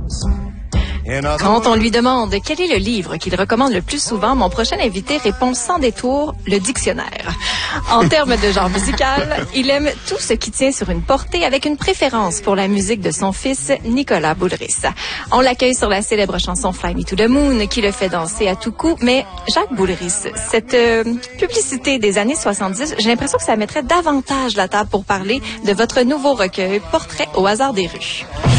Quand on lui demande quel est le livre qu'il recommande le plus souvent, mon prochain invité répond sans détour le dictionnaire. En termes de genre musical, il aime tout ce qui tient sur une portée avec une préférence pour la musique de son fils, Nicolas Boulris. On l'accueille sur la célèbre chanson Fly Me to the Moon qui le fait danser à tout coup, mais Jacques Boulris, cette publicité des années 70, j'ai l'impression que ça mettrait davantage la table pour parler de votre nouveau recueil, Portrait au hasard des rues.